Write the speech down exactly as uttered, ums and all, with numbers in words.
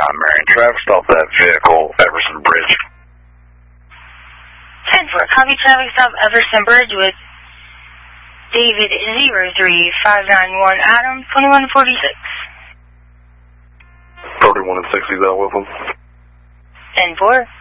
nine, Marion. Traffic stop that vehicle, Everson Bridge. ten four, copy traffic stop Everson Bridge with David zero three five nine one Adam, twenty-one forty-six. thirty-one and sixty, that with him. ten four.